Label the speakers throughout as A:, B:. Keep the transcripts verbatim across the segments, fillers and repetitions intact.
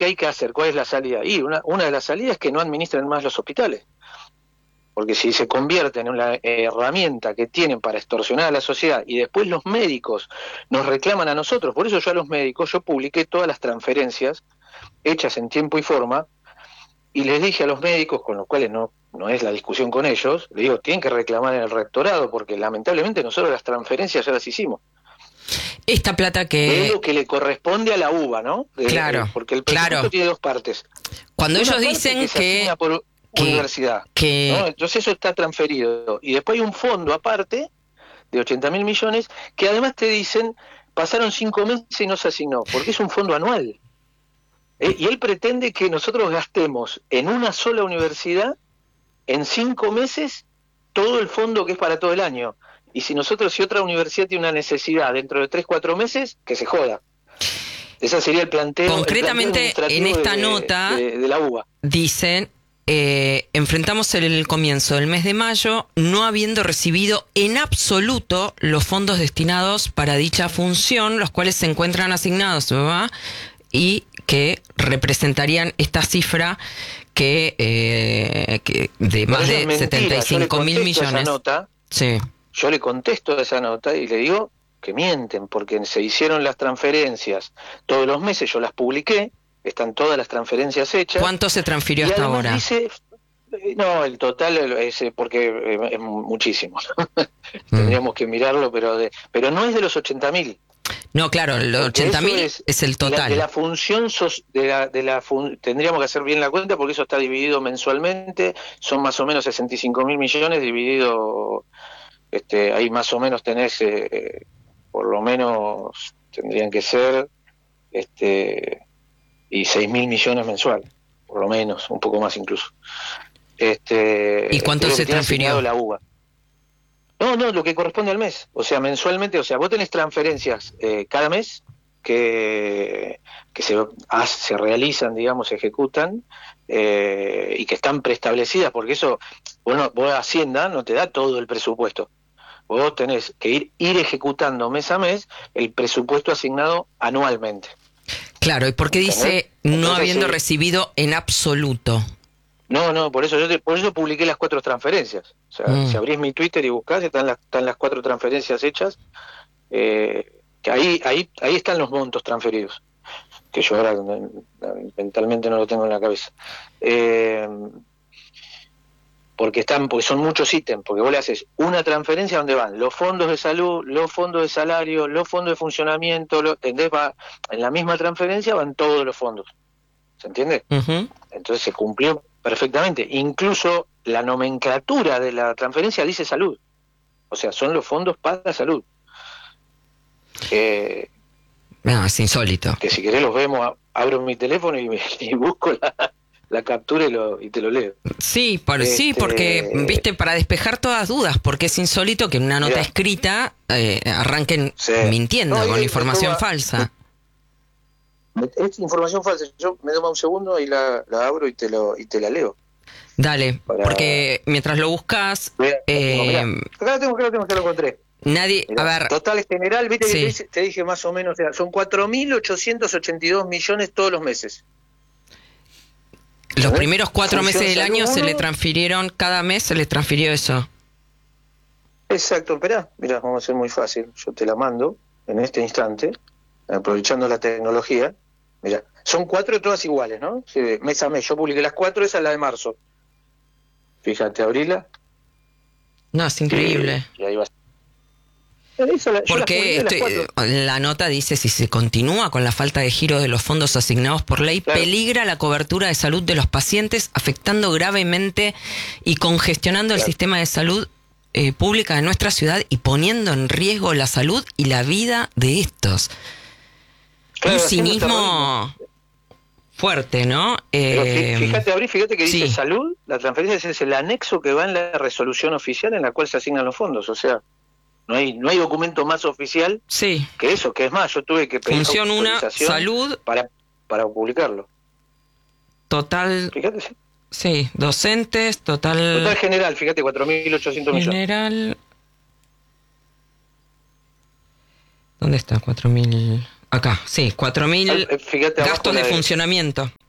A: hay que hacer? ¿Cuál es la salida? Y una, una de las salidas es que no administren más los hospitales. Porque si se convierte en una herramienta que tienen para extorsionar a la sociedad y después los médicos nos reclaman a nosotros, por eso yo a los médicos, yo publiqué todas las transferencias hechas en tiempo y forma y les dije a los médicos, con los cuales no, no es la discusión con ellos, les digo, tienen que reclamar en el rectorado porque lamentablemente nosotros las transferencias ya las hicimos.
B: Esta plata que...
A: Es lo que le corresponde a la U B A, ¿no? De,
B: claro,
A: de, porque el presupuesto
B: claro.
A: tiene dos partes.
B: Cuando
A: Una
B: ellos
A: parte
B: dicen
A: que... Se
B: que...
A: por
B: que
A: universidad,
B: que...
A: ¿no? Entonces eso está transferido. Y después hay un fondo aparte de ochenta mil millones que además te dicen, pasaron cinco meses y no se asignó, porque es un fondo anual. ¿Eh? Y él pretende que nosotros gastemos en una sola universidad, en cinco meses, todo el fondo que es para todo el año. Y si nosotros, si otra universidad tiene una necesidad dentro de tres, cuatro meses, que se joda. Ese sería el planteo.
B: Concretamente,
A: el planteo
B: en esta
A: de,
B: nota,
A: de, de la U B A.
B: Dicen, eh, enfrentamos el, el comienzo del mes de mayo no habiendo recibido en absoluto los fondos destinados para dicha función, los cuales se encuentran asignados, ¿verdad? Y que representarían esta cifra que, eh, que de más de mentira, setenta y cinco mil millones.
A: Nota, sí. Yo le contesto a esa nota y le digo que mienten, porque se hicieron las transferencias todos los meses, yo las publiqué, están todas las transferencias hechas.
B: ¿Cuánto se transfirió hasta ahora?
A: Dice, no, el total es porque es muchísimo. mm. Tendríamos que mirarlo, pero de, pero no es de los ochenta mil.
B: No, claro, los ochenta mil es, es el total.
A: La, de la función, sos, de la, de la fun, tendríamos que hacer bien la cuenta porque eso está dividido mensualmente, son más o menos sesenta y cinco mil millones dividido, este, ahí más o menos tenés, eh, por lo menos tendrían que ser, este, y seis mil millones mensuales, por lo menos, un poco más incluso. Este,
B: ¿Y cuánto se transfirió?
A: La U B A. No, no, lo que corresponde al mes, o sea, mensualmente, o sea, vos tenés transferencias eh, cada mes que, que se, ah, se realizan, digamos, se ejecutan eh, y que están preestablecidas, porque eso, bueno, vos Hacienda no te da todo el presupuesto, vos tenés que ir, ir ejecutando mes a mes el presupuesto asignado anualmente.
B: Claro, ¿y por qué dice no Entonces, habiendo eh, recibido en absoluto?
A: No, no, por eso yo te, por eso publiqué las cuatro transferencias. O sea, mm. si abrís mi Twitter y buscás, están las, están las cuatro transferencias hechas. Eh, que ahí, ahí, ahí están los montos transferidos. Que yo ahora mentalmente no lo tengo en la cabeza. Eh, porque están, porque son muchos ítems, porque vos le haces una transferencia donde van los fondos de salud, los fondos de salario, los fondos de funcionamiento, lo, ¿entendés? Va, en la misma transferencia van todos los fondos. ¿Se entiende? Uh-huh. Entonces se cumplió perfectamente. Incluso la nomenclatura de la transferencia dice salud. O sea, son los fondos para salud. Eh,
B: no, es insólito.
A: Que si querés los vemos, abro mi teléfono y, me, y busco la, la captura y, lo, y te lo leo.
B: Sí, por, este, sí, porque, viste, para despejar todas dudas, porque es insólito que en una nota mirá, escrita eh, arranquen sí. mintiendo no, con y, información va, falsa.
A: Es información falsa. Yo me tomo un segundo y la, la abro y te lo y te la leo.
B: Dale, para... porque mientras lo buscas,
A: mirá,
B: eh,
A: acá lo tengo, acá lo tengo, ya lo encontré.
B: Nadie, mirá, a ver.
A: Total general, viste,
B: sí.
A: que te, dije, te dije más o menos, o sea, son cuatro mil ochocientos ochenta y dos millones todos los meses.
B: Los primeros cuatro
A: Función
B: meses del año
A: uno,
B: se le transfirieron, cada mes se le transfirió eso.
A: Exacto, esperá, mirá, vamos a hacer muy fácil. Yo te la mando en este instante, aprovechando la tecnología. Mira, son cuatro todas iguales, ¿no? Sí, mes a mes. Yo publiqué las cuatro, esa es la de marzo. Fíjate, abrila.
B: No, es increíble.
A: Y, y ahí va.
B: La, Porque este, la nota dice, si se continúa con la falta de giro de los fondos asignados por ley, claro, peligra la cobertura de salud de los pacientes, afectando gravemente y congestionando claro. el sistema de salud eh, pública de nuestra ciudad y poniendo en riesgo la salud y la vida de estos. Claro, un cinismo fuerte, ¿no?
A: Eh, fíjate, Abril, fíjate que dice
B: sí.
A: salud, la transferencia es el anexo que va en la resolución oficial en la cual se asignan los fondos, o sea, no hay no hay documento más oficial
B: sí.
A: que eso, que es más, yo tuve que pedir
B: función una, salud,
A: para para publicarlo.
B: Total,
A: fíjate, sí.
B: sí, docentes, total...
A: Total general, fíjate, cuatro mil ochocientos millones.
B: General... ¿Dónde está? cuatro mil... Acá, sí, cuatro mil gastos de funcionamiento.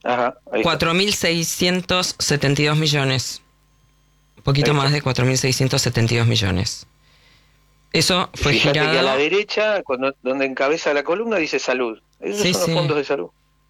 A: Ajá,
B: cuatro mil seiscientos setenta y dos millones. Un poquito más de cuatro mil seiscientos setenta y dos millones. Eso fue
A: Fíjate
B: girado...
A: que a la derecha, cuando, donde encabeza la columna, dice salud. Esos
B: sí,
A: son
B: sí.
A: los fondos de salud.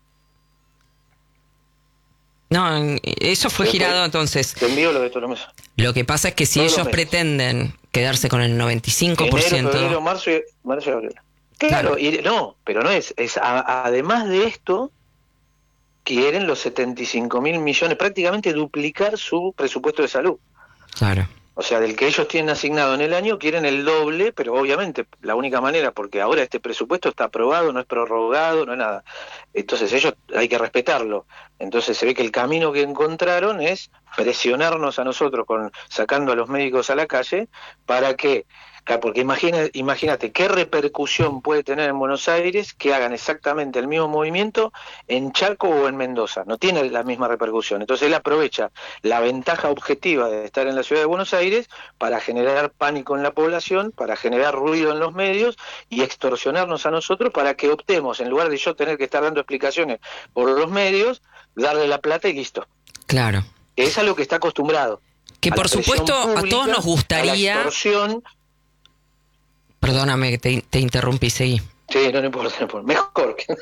B: No, eso fue
A: Después,
B: girado entonces.
A: Te envío lo de todos los meses.
B: Lo que pasa es que si
A: Todos
B: ellos pretenden quedarse con el noventa y cinco por ciento...
A: Enero, febrero, marzo y, marzo y abril. Claro, claro. Y, no, pero no es. es a, además de esto, quieren los setenta y cinco mil millones, prácticamente duplicar su presupuesto de salud.
B: Claro.
A: O sea, del que ellos tienen asignado en el año, quieren el doble, pero obviamente la única manera, porque ahora este presupuesto está aprobado, no es prorrogado, no es nada. Entonces ellos hay que respetarlo. Entonces se ve que el camino que encontraron es presionarnos a nosotros, con sacando a los médicos a la calle, para que... Porque imagina, imagínate qué repercusión puede tener en Buenos Aires que hagan exactamente el mismo movimiento en Chaco o en Mendoza. No tiene la misma repercusión. Entonces él aprovecha la ventaja objetiva de estar en la ciudad de Buenos Aires para generar pánico en la población, para generar ruido en los medios y extorsionarnos a nosotros para que optemos, en lugar de yo tener que estar dando explicaciones por los medios, darle la plata y listo.
B: Claro.
A: Es a lo que está acostumbrado.
B: Que por supuesto pública, a todos nos gustaría...
A: A la extorsión.
B: Perdóname que te, te interrumpí, seguí.
A: Sí, no, no importa, no importa. Mejor que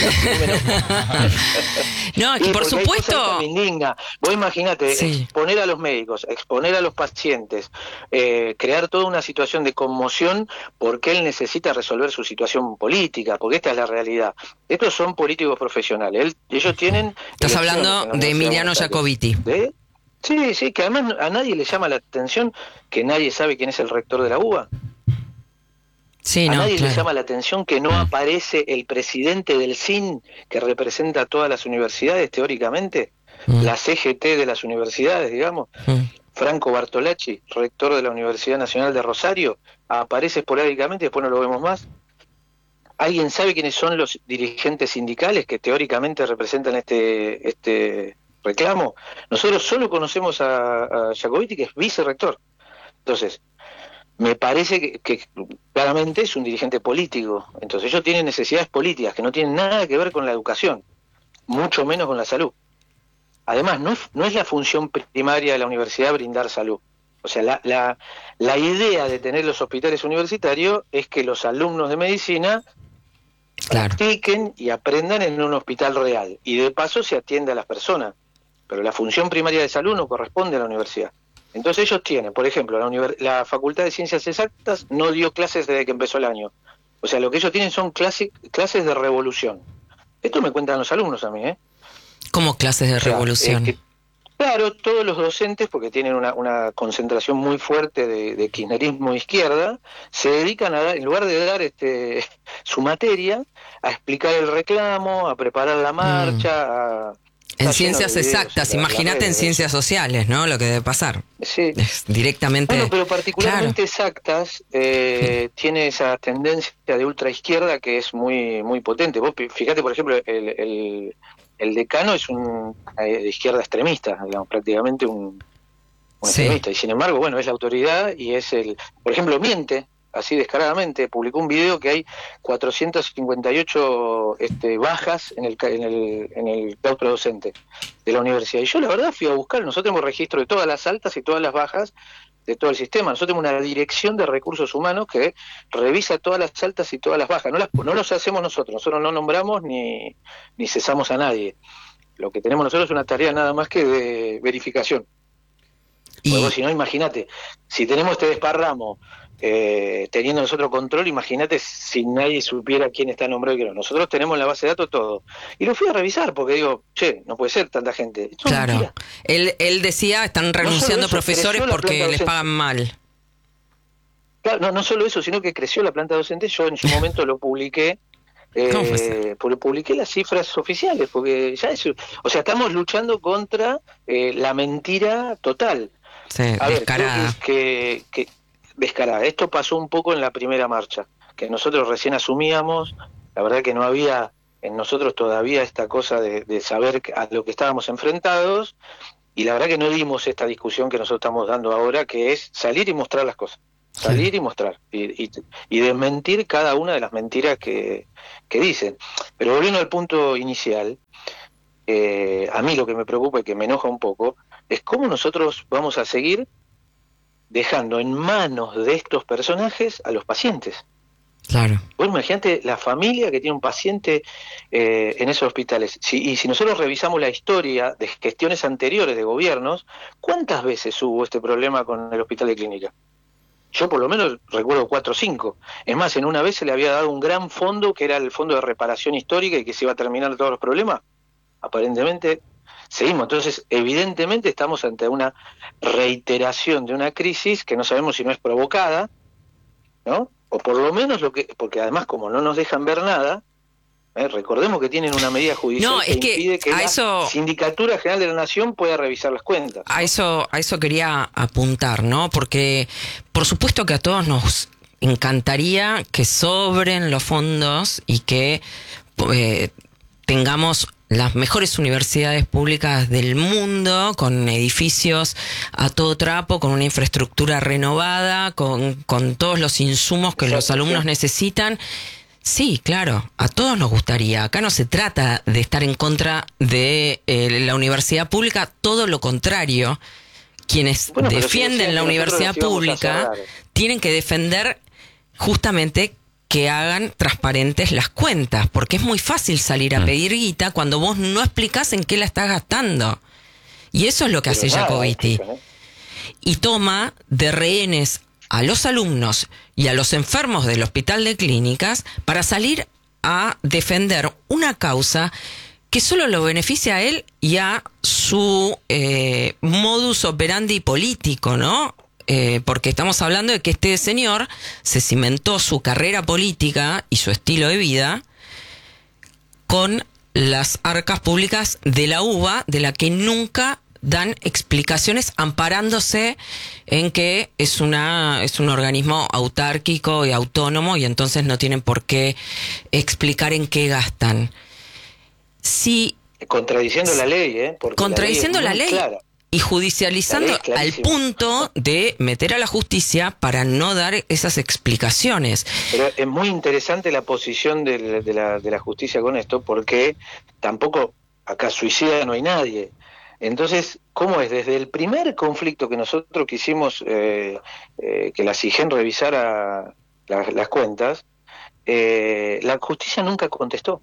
B: no, es que por supuesto...
A: Me indigna. Vos imaginate, sí. exponer a los médicos, exponer a los pacientes, eh, crear toda una situación de conmoción porque él necesita resolver su situación política, porque esta es la realidad. Estos son políticos profesionales. Él, ellos tienen...
B: Estás hablando de Emiliano Jacobiti.
A: ¿De? Sí, sí, que además a nadie le llama la atención que nadie sabe quién es el rector de la U B A.
B: Sí,
A: a
B: no,
A: nadie
B: claro.
A: le llama la atención que no aparece el presidente del C I N, que representa a todas las universidades teóricamente, mm. la C G T de las universidades, digamos, mm. Franco Bartolacci, rector de la Universidad Nacional de Rosario, aparece esporádicamente y después no lo vemos más. ¿Alguien sabe quiénes son los dirigentes sindicales que teóricamente representan este este reclamo? Nosotros solo conocemos a, a Jacobiti, que es vicerrector. Entonces, me parece que, que claramente es un dirigente político. Entonces ellos tienen necesidades políticas que no tienen nada que ver con la educación, mucho menos con la salud. Además, no es, no es la función primaria de la universidad brindar salud. O sea, la, la, la idea de tener los hospitales universitarios es que los alumnos de medicina claro. practiquen y aprendan en un hospital real. Y de paso se atiende a las personas. Pero la función primaria de salud no corresponde a la universidad. Entonces ellos tienen, por ejemplo, la, univers- la Facultad de Ciencias Exactas no dio clases desde que empezó el año. O sea, lo que ellos tienen son clase- clases de revolución. Esto me cuentan los alumnos a mí, ¿eh?
B: ¿Cómo clases de o sea, revolución?
A: Eh, que, claro, todos los docentes, porque tienen una, una concentración muy fuerte de, de kirchnerismo izquierda, se dedican a dar, en lugar de dar este su materia, a explicar el reclamo, a preparar la marcha, mm. a...
B: En ciencias exactas, imagínate en ciencias sociales, ¿no? Lo que debe pasar.
A: Sí.
B: Es directamente...
A: Bueno, pero particularmente claro. exactas eh, sí. tiene esa tendencia de ultraizquierda que es muy muy potente. Vos fíjate, por ejemplo, el, el, el decano es un eh, de izquierda extremista, digamos, prácticamente un, un sí. extremista. Y sin embargo, bueno, es la autoridad y es el... Por ejemplo, miente así descaradamente, publicó un video que hay cuatrocientas cincuenta y ocho este, bajas en el, en el en el claustro docente de la universidad. Y yo la verdad fui a buscar, nosotros tenemos registro de todas las altas y todas las bajas de todo el sistema. Nosotros tenemos una dirección de recursos humanos que revisa todas las altas y todas las bajas. No las no los hacemos nosotros, nosotros no nombramos ni, ni cesamos a nadie. Lo que tenemos nosotros es una tarea nada más que de verificación. Y luego, si no, imagínate, si tenemos este desparramo Eh, teniendo nosotros control, imagínate si nadie supiera quién está nombrado y quién no. Nosotros tenemos en la base de datos todo. Y lo fui a revisar porque digo, che, no puede ser tanta gente. Esto
B: claro. Él, él decía, están renunciando no eso, profesores porque les pagan mal.
A: Claro, no, no solo eso, sino que creció la planta docente. Yo en su momento lo publiqué. Eh, porque publiqué las cifras oficiales, porque ya eso, o sea, estamos luchando contra eh, la mentira total.
B: Sí,
A: a ver,
B: descarada.
A: que, que, que descarada. Esto pasó un poco en la primera marcha, que nosotros recién asumíamos, la verdad que no había en nosotros todavía esta cosa de, de saber a lo que estábamos enfrentados, y la verdad que no dimos esta discusión que nosotros estamos dando ahora, que es salir y mostrar las cosas, salir sí. y mostrar, y, y, y desmentir cada una de las mentiras que, que dicen. Pero volviendo al punto inicial, eh, a mí lo que me preocupa y que me enoja un poco es cómo nosotros vamos a seguir dejando en manos de estos personajes a los pacientes.
B: Claro.
A: Bueno, imagínate la familia que tiene un paciente eh, en esos hospitales. Si, y si nosotros revisamos la historia de gestiones anteriores de gobiernos, ¿cuántas veces hubo este problema con el hospital de Clínica? Yo por lo menos recuerdo cuatro o cinco. Es más, en una vez se le había dado un gran fondo, que era el fondo de reparación histórica, y que se iba a terminar todos los problemas. Aparentemente seguimos. Entonces, evidentemente estamos ante una reiteración de una crisis que no sabemos si no es provocada, ¿no? O por lo menos lo que, porque además como no nos dejan ver nada, ¿eh? Recordemos que tienen una medida judicial
B: no,
A: que,
B: es que
A: impide que
B: a
A: la
B: eso,
A: Sindicatura General de la Nación pueda revisar las cuentas, ¿no?
B: A eso, a eso quería apuntar, ¿no? Porque por supuesto que a todos nos encantaría que sobren los fondos y que eh, tengamos las mejores universidades públicas del mundo, con edificios a todo trapo, con una infraestructura renovada, con, con todos los insumos que los alumnos necesitan. Sí, claro, a todos nos gustaría. Acá no se trata de estar en contra de eh, la universidad pública, todo lo contrario. Quienes bueno, defienden si la universidad pública tienen que defender justamente que hagan transparentes las cuentas, porque es muy fácil salir a pedir guita cuando vos no explicás en qué la estás gastando. Y eso es lo que Pero hace nada, Jacobiti. ¿No? Y toma de rehenes a los alumnos y a los enfermos del hospital de Clínicas para salir a defender una causa que solo lo beneficia a él y a su eh, modus operandi político, ¿no? Eh, porque estamos hablando de que este señor se cimentó su carrera política y su estilo de vida con las arcas públicas de la U B A, de la que nunca dan explicaciones, amparándose en que es una es un organismo autárquico y autónomo y entonces no tienen por qué explicar en qué gastan. Sí,
A: contradiciendo la ley, ¿eh? Porque
B: contradiciendo
A: la ley, es
B: la ley y judicializando al punto de meter a la justicia para no dar esas explicaciones.
A: Pero es muy interesante la posición de, de, la, de la justicia con esto, porque tampoco acá suicida no hay nadie. Entonces, ¿cómo es? Desde el primer conflicto que nosotros quisimos eh, eh, que la SIGEN revisara la, las cuentas, eh, la justicia nunca contestó.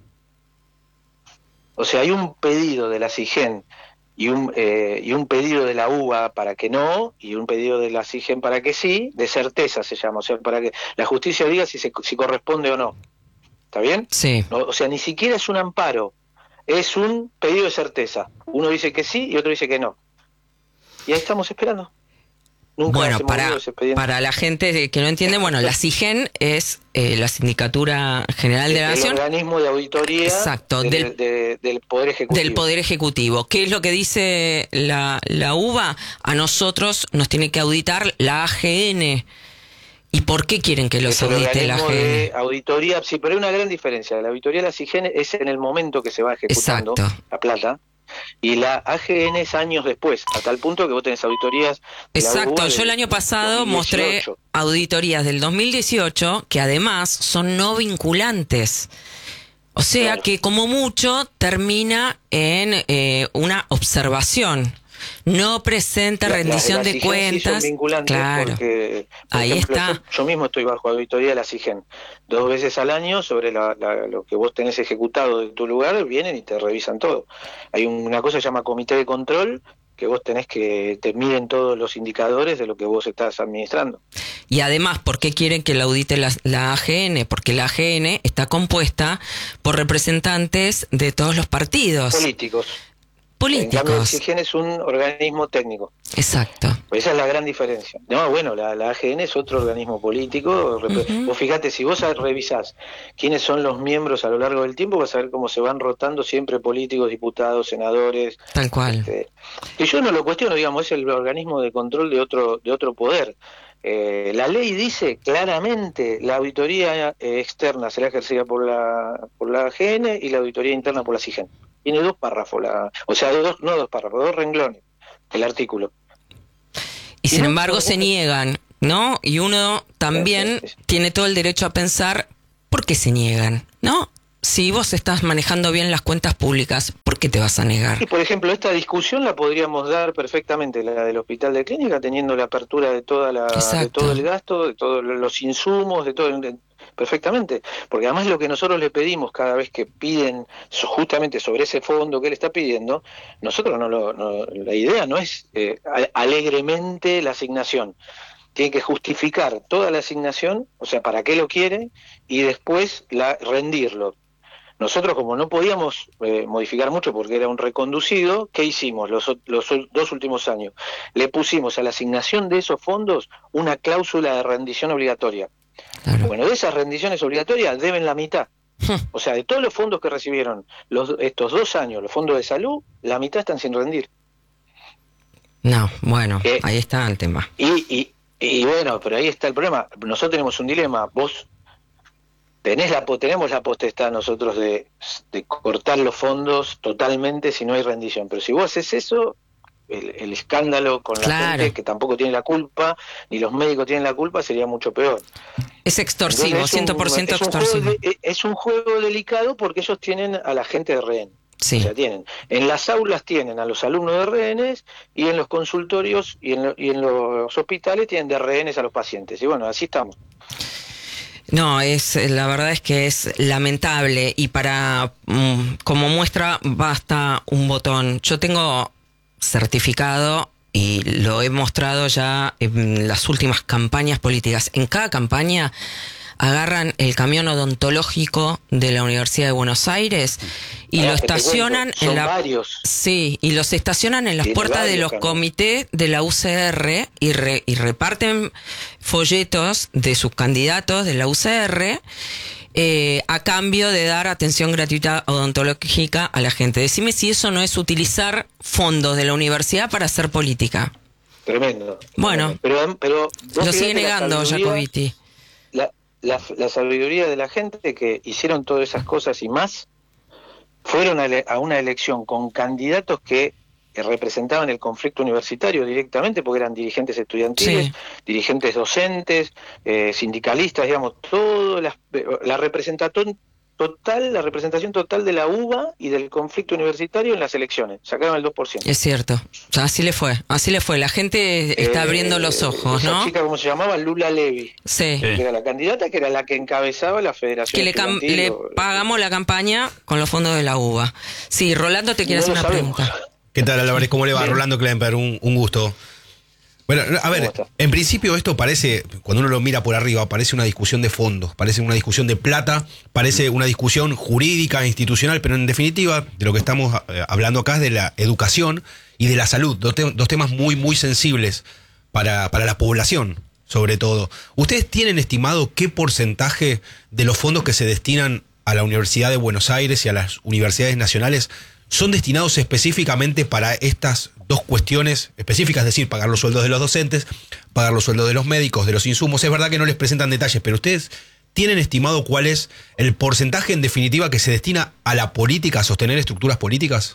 A: O sea, hay un pedido de la SIGEN y un eh, y un pedido de la U B A para que no, y un pedido de la SIGEN para que sí, de certeza se llama, o sea, para que la justicia diga si, se, si corresponde o no. ¿Está bien?
B: Sí.
A: No, o sea, ni siquiera es un amparo, es un pedido de certeza. Uno dice que sí y otro dice que no. Y ahí estamos esperando. Nunca
B: bueno, para, para la gente que no entiende, bueno, la SIGEN es eh, la Sindicatura General de la Nación.
A: El organismo de auditoría
B: Exacto,
A: del,
B: del,
A: de, del Poder Ejecutivo.
B: Del Poder Ejecutivo. ¿Qué es lo que dice la, la U B A? A nosotros nos tiene que auditar la A G N. ¿Y por qué quieren que los audite la A G N?
A: De auditoría, sí, pero hay una gran diferencia. La auditoría de la SIGEN es en el momento que se va ejecutando
B: Exacto.
A: la plata. Y la A G N es años después, a tal punto que vos tenés auditorías.
B: Exacto, yo
A: de,
B: el año pasado dos mil dieciocho. Mostré auditorías del dos mil dieciocho que además son no vinculantes. O sea claro. que como mucho termina en eh, una observación. No presenta la, rendición la de, de cuentas.
A: Sí son
B: claro.
A: Porque, por
B: ahí
A: ejemplo,
B: está.
A: Yo, yo mismo estoy bajo auditoría de la SIGEN. Dos veces al año sobre la, la, lo que vos tenés ejecutado de tu lugar, vienen y te revisan todo. Hay una cosa que se llama comité de control, que vos tenés que te miden todos los indicadores de lo que vos estás administrando.
B: Y además, ¿por qué quieren que la audite la, la A G N? Porque la A G N está compuesta por representantes de todos los partidos.
A: Políticos.
B: Políticos.
A: En cambio, el SIGEN es un organismo técnico.
B: Exacto.
A: Pues esa es la gran diferencia. No, bueno, la, la A G N es otro organismo político. Uh-huh. Vos fíjate, si vos revisás quiénes son los miembros a lo largo del tiempo, vas a ver cómo se van rotando siempre políticos, diputados, senadores.
B: Tal cual.
A: Este, y yo no lo cuestiono, digamos, es el organismo de control de otro, de otro poder. Eh, la ley dice claramente la auditoría eh, externa será ejercida por la, por la A G N y la auditoría interna por la SIGEN. Tiene dos párrafos, la, o sea, dos, no dos párrafos, dos renglones, el artículo.
B: Y, y sin no, embargo no, se no, niegan, ¿no? Y uno también sí, sí, sí. tiene todo el derecho a pensar, ¿por qué se niegan? ¿No? Si vos estás manejando bien las cuentas públicas, ¿por qué qué te vas a negar?
A: Y por ejemplo, esta discusión la podríamos dar perfectamente, la del hospital de clínica, teniendo la apertura de toda la, de todo el gasto, de todos los insumos, de todo el, perfectamente, porque además lo que nosotros le pedimos cada vez que piden justamente sobre ese fondo que él está pidiendo, nosotros no lo, no, la idea no es eh, alegremente la asignación. Tiene que justificar toda la asignación, o sea, para qué lo quiere, y después la, rendirlo. Nosotros, como no podíamos eh, modificar mucho porque era un reconducido, ¿qué hicimos los, los dos últimos años? Le pusimos a la asignación de esos fondos una cláusula de rendición obligatoria. Claro. Bueno, de esas rendiciones obligatorias deben la mitad. O sea, de todos los fondos que recibieron los, estos dos años, los fondos de salud, la mitad están sin rendir.
B: No, bueno, eh, ahí está el tema.
A: Y, y, y bueno, pero ahí está el problema. Nosotros tenemos un dilema. Vos tenés la, tenemos la potestad nosotros de, de cortar los fondos totalmente si no hay rendición. Pero si vos haces eso, el, el escándalo con la claro. gente que tampoco tiene la culpa, ni los médicos tienen la culpa, sería mucho peor.
B: Es extorsivo, Entonces, cien por ciento
A: es
B: extorsivo.
A: Un de, es un juego delicado porque ellos tienen a la gente de rehén.
B: Sí.
A: O sea, tienen, en las aulas tienen a los alumnos de rehenes y en los consultorios y en, lo, y en los hospitales tienen de rehenes a los pacientes. Y bueno, así estamos.
B: No, es la verdad es que es lamentable y para mm, como muestra basta un botón. Yo tengo certificado y lo he mostrado ya en las últimas campañas políticas. En cada campaña agarran el camión odontológico de la Universidad de Buenos Aires y ah, lo estacionan en la
A: varios.
B: Sí, y los estacionan en las puertas de los camiones. Comités de la U C R y, re, y reparten folletos de sus candidatos de la U C R eh, a cambio de dar atención gratuita odontológica a la gente. Decime si eso no es utilizar fondos de la universidad para hacer política.
A: Tremendo.
B: Bueno,
A: pero, pero
B: lo sigue negando Jacobiti.
A: La, la, la sabiduría de la gente que hicieron todas esas cosas y más, fueron a, a una elección con candidatos que, que representaban el conflicto universitario directamente, porque eran dirigentes estudiantiles, sí. dirigentes docentes, eh, sindicalistas, digamos, todo la, la representación total, la representación total de la U B A y del conflicto universitario en las elecciones. Sacaron el dos por ciento.
B: Es cierto. O sea, así le fue. Así le fue. La gente está eh, abriendo los ojos,
A: esa
B: ¿no?
A: chica, ¿cómo se llamaba? Lula Levy.
B: Sí.
A: Que era la candidata, que era la que encabezaba la federación.
B: Que le, cam- le pagamos la campaña con los fondos de la U B A. Sí, Rolando te quiere no hacer una sabemos. pregunta.
C: ¿Qué tal, Álvarez? ¿Cómo le va? Bien. Rolando Klemper, un, un gusto. Bueno, a ver, en principio esto parece, cuando uno lo mira por arriba, parece una discusión de fondos, parece una discusión de plata, parece una discusión jurídica, institucional, pero en definitiva de lo que estamos hablando acá es de la educación y de la salud, dos, te- dos temas muy, muy sensibles para, para la población, sobre todo. ¿Ustedes tienen estimado qué porcentaje de los fondos que se destinan a la Universidad de Buenos Aires y a las universidades nacionales son destinados específicamente para estas dos cuestiones específicas, es decir, pagar los sueldos de los docentes, pagar los sueldos de los médicos, de los insumos? Es verdad que no les presentan detalles, pero ustedes tienen estimado cuál es el porcentaje en definitiva que se destina a la política, a sostener estructuras políticas.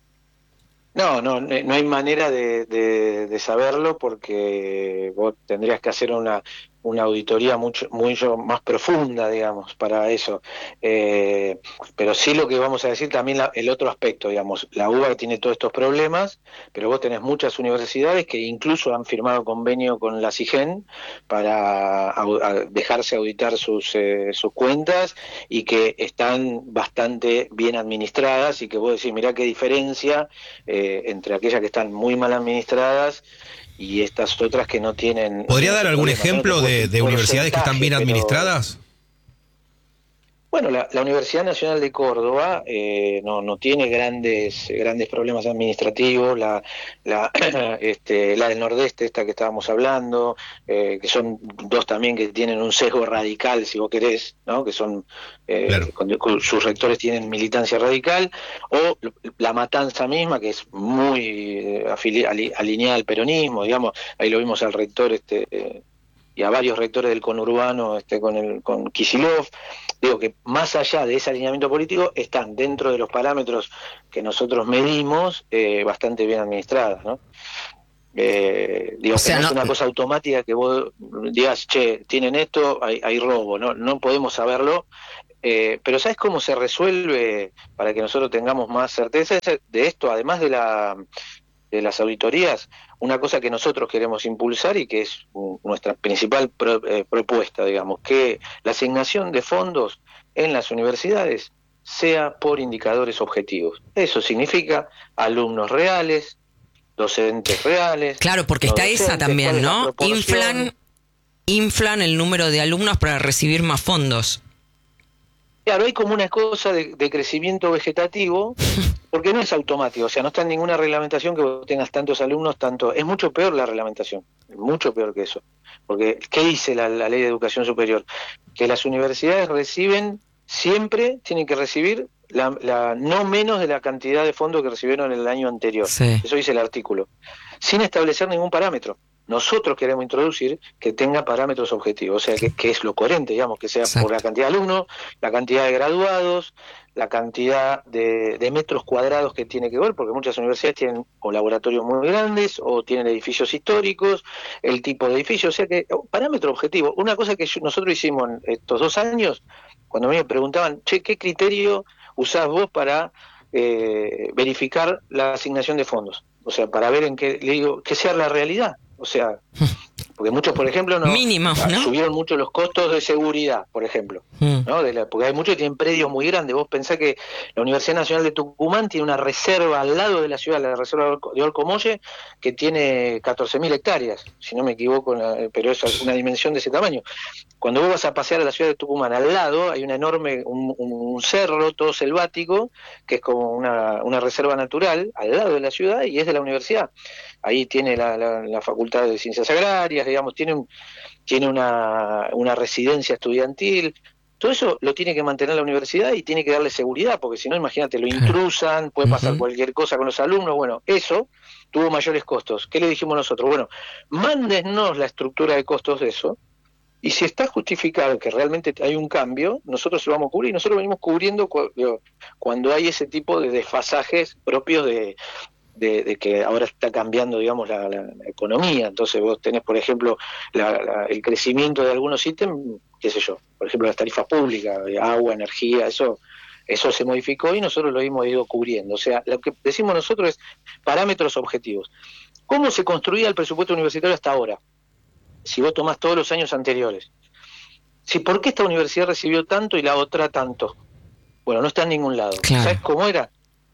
A: No, no, no hay manera de, de, de saberlo porque vos tendrías que hacer una, una auditoría mucho, mucho más profunda, digamos, para eso. Eh, pero sí lo que vamos a decir también la, el otro aspecto, digamos, la U B A tiene todos estos problemas, pero vos tenés muchas universidades que incluso han firmado convenio con la SIGEN para au, a dejarse auditar sus, eh, sus cuentas y que están bastante bien administradas y que vos decís, mirá qué diferencia eh, entre aquellas que están muy mal administradas y estas otras que no tienen...
C: ¿Podría dar algún ejemplo de, de universidades que están bien administradas?
A: Pero, bueno, la, la Universidad Nacional de Córdoba eh, no, no tiene grandes grandes problemas administrativos, la la, este, la del Nordeste, esta que estábamos hablando, eh, que son dos también que tienen un sesgo radical, si vos querés, ¿no? Que son, eh, claro. con, con, sus rectores tienen militancia radical, o La Matanza misma, que es muy eh, afili- ali- alineada al peronismo, digamos, ahí lo vimos al rector este eh, y a varios rectores del conurbano este con el con Kicillof. Digo que más allá de ese alineamiento político están dentro de los parámetros que nosotros medimos eh, bastante bien administradas, ¿no? Eh, digo, o sea, que no es una cosa automática que vos digas, che, tienen esto, hay, hay robo, no no podemos saberlo. Eh, pero ¿sabes cómo se resuelve para que nosotros tengamos más certeza de esto? Además de la de las auditorías, una cosa que nosotros queremos impulsar y que es nuestra principal pro, eh, propuesta, digamos, que la asignación de fondos en las universidades sea por indicadores objetivos. Eso significa alumnos reales, docentes reales.
B: Claro, porque
A: no
B: está
A: docentes,
B: esa también, ¿no?
A: Inflan,
B: Inflan, inflan el número de alumnos para recibir más fondos.
A: Claro, hay como una cosa de, de crecimiento vegetativo, porque no es automático, o sea, no está en ninguna reglamentación que vos tengas tantos alumnos, tanto, es mucho peor la reglamentación, es mucho peor que eso, porque ¿qué dice la, la Ley de Educación Superior? Que las universidades reciben, siempre tienen que recibir la, la no menos de la cantidad de fondos que recibieron en el año anterior,
B: sí.
A: Eso dice el artículo, sin establecer ningún parámetro. Nosotros queremos introducir que tenga parámetros objetivos, o sea, que, que es lo coherente, digamos, que sea
B: Exacto.
A: por la cantidad de alumnos, la cantidad de graduados, la cantidad de, de metros cuadrados que tiene que ver, porque muchas universidades tienen o laboratorios muy grandes o tienen edificios históricos, el tipo de edificio, o sea que, parámetro objetivo. Una cosa que yo, nosotros hicimos en estos dos años, cuando me preguntaban, che, ¿qué criterio usás vos para eh, verificar la asignación de fondos? O sea, para ver en qué, le digo, que sea la realidad. O sea, porque muchos, por ejemplo, no,
B: Mínimo, ¿no?
A: subieron mucho los costos de seguridad, por ejemplo,
B: mm.
A: ¿no? De la, porque hay muchos que tienen predios muy grandes. Vos pensás que la Universidad Nacional de Tucumán tiene una reserva al lado de la ciudad, la reserva de Olcomolle, que tiene catorce mil hectáreas, si no me equivoco, pero es una dimensión de ese tamaño. Cuando vos vas a pasear a la ciudad de Tucumán, al lado hay una enorme, un, un cerro todo selvático, que es como una, una reserva natural, al lado de la ciudad, y es de la universidad. Ahí tiene la, la, la Facultad de Ciencias Agrarias, digamos, tiene, un, tiene una, una residencia estudiantil. Todo eso lo tiene que mantener la universidad y tiene que darle seguridad, porque si no, imagínate, lo intrusan, puede pasar uh-huh. cualquier cosa con los alumnos. Bueno, eso tuvo mayores costos. ¿Qué le dijimos nosotros? Bueno, mándennos la estructura de costos de eso, y si está justificado que realmente hay un cambio, nosotros lo vamos a cubrir. Nosotros venimos cubriendo cu- cuando hay ese tipo de desfasajes propios de... De, de que ahora está cambiando, digamos, la, la, la economía. Entonces vos tenés, por ejemplo, la, la, el crecimiento de algunos ítems, qué sé yo, por ejemplo, las tarifas públicas, agua, energía, eso eso se modificó y nosotros lo hemos ido cubriendo. O sea, lo que decimos nosotros es parámetros objetivos. ¿Cómo se construía el presupuesto universitario hasta ahora? Si vos tomás todos los años anteriores. Si, ¿por qué esta universidad recibió tanto y la otra tanto? Bueno, no está en ningún lado.
B: Claro.
A: ¿Sabes cómo era?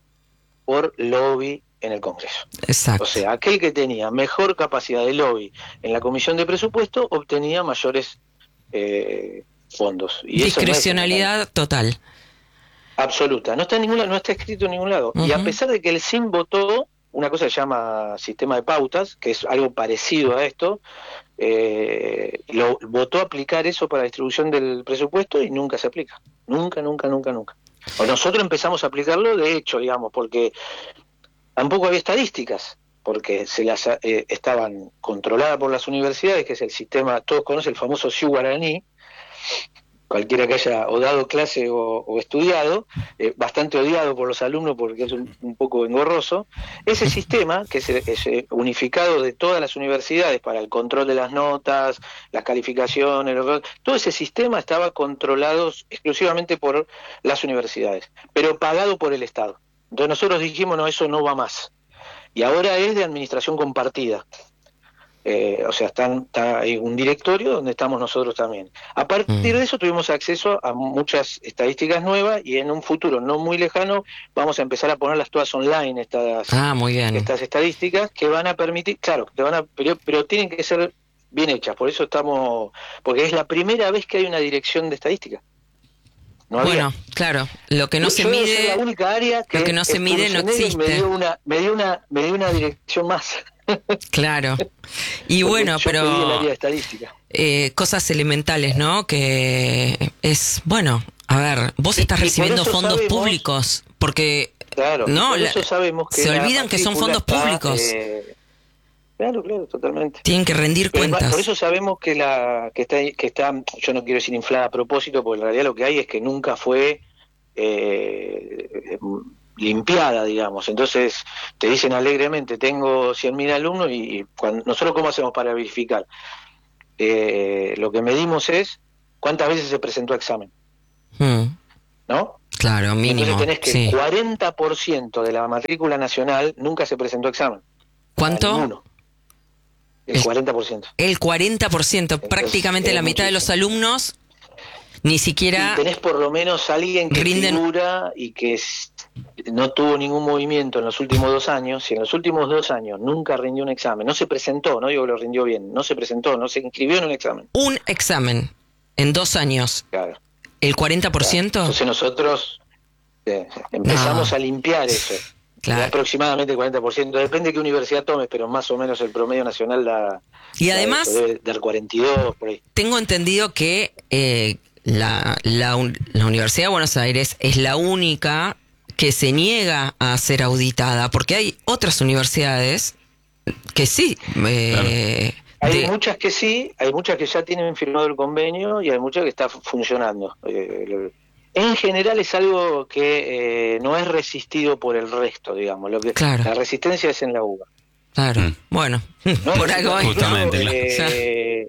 A: Por lobby en el Congreso.
B: Exacto.
A: O sea, aquel que tenía mejor capacidad de lobby en la Comisión de Presupuesto obtenía mayores eh, fondos. Y
B: discrecionalidad
A: eso no es
B: total.
A: Absoluta. No está en ningún lado, no está escrito en ningún lado. Uh-huh. Y a pesar de que el S I M votó una cosa que se llama sistema de pautas, que es algo parecido a esto, eh, lo votó aplicar eso para la distribución del presupuesto y nunca se aplica. Nunca, nunca, nunca, nunca. O nosotros empezamos a aplicarlo de hecho, digamos, porque tampoco había estadísticas, porque se las eh, estaban controladas por las universidades, que es el sistema, todos conocen el famoso S I U Guaraní, cualquiera que haya o dado clase o, o estudiado, eh, bastante odiado por los alumnos porque es un, un poco engorroso. Ese sistema, que es, es unificado de todas las universidades para el control de las notas, las calificaciones, los, todo ese sistema estaba controlado exclusivamente por las universidades, pero pagado por el Estado. Entonces nosotros dijimos, no, eso no va más. Y ahora es de administración compartida. Eh, o sea, están, está hay un directorio donde estamos nosotros también. A partir mm. de eso tuvimos acceso a muchas estadísticas nuevas y en un futuro no muy lejano vamos a empezar a ponerlas todas online, estas,
B: ah, muy bien.
A: estas estadísticas que van a permitir, claro, te van a, pero, pero tienen que ser bien hechas, por eso estamos, porque es la primera vez que hay una dirección de estadística. No
B: bueno, claro, lo que no
A: yo
B: se mide,
A: la única área que
B: lo que no se mide no existe.
A: Me dio una, me dio una, me dio una dirección más.
B: Claro. Y bueno, pero
A: el área de estadística.
B: Eh, cosas elementales, ¿no? Que es, bueno, a ver, vos estás recibiendo fondos sabemos, públicos porque
A: claro,
B: no,
A: por
B: la,
A: eso sabemos que
B: se olvidan que son fondos
A: está,
B: públicos.
A: Eh, Claro, claro, totalmente.
B: Tienen que rendir
A: Pero
B: cuentas.
A: Por eso sabemos que la que está, que está, yo no quiero decir inflada a propósito, porque en realidad lo que hay es que nunca fue eh, limpiada, digamos. Entonces te dicen alegremente, tengo cien mil alumnos y, y cuando, nosotros ¿cómo hacemos para verificar? Eh, lo que medimos es cuántas veces se presentó a examen.
B: Mm.
A: ¿No?
B: Claro, mínimo.
A: Entonces tenés que
B: sí.
A: el cuarenta por ciento de la matrícula nacional nunca se presentó examen.
B: ¿Cuánto?
A: Ninguno. El, el cuarenta por ciento.
B: El cuarenta por ciento,
A: Entonces,
B: prácticamente la mitad muchísimo. de los alumnos ni siquiera...
A: Y tenés por lo menos alguien que
B: rinden...
A: figura y que es, no tuvo ningún movimiento en los últimos dos años. Si en los últimos dos años nunca rindió un examen, no se presentó, no digo que lo rindió bien, no se presentó, no se inscribió en un examen.
B: Un examen en dos años.
A: Claro.
B: ¿El cuarenta por ciento?
A: Claro. Entonces nosotros eh, empezamos no. a limpiar eso. Claro. Aproximadamente el cuarenta por ciento, depende de qué universidad tomes, pero más o menos el promedio nacional da...
B: Y además...
A: Da debe dar cuarenta y dos, por ahí.
B: Tengo entendido que eh, la, la, la Universidad de Buenos Aires es la única que se niega a ser auditada, porque hay otras universidades que sí... Eh,
A: claro. Hay
B: de...
A: muchas que sí, hay muchas que ya tienen firmado el convenio y hay muchas que está funcionando. Eh, En general es algo que eh, no es resistido por el resto, digamos. Lo que
B: claro.
A: La resistencia es en la U B A.
B: Claro, mm. bueno,
A: no
B: por algo es.
C: Justamente.
A: Eh,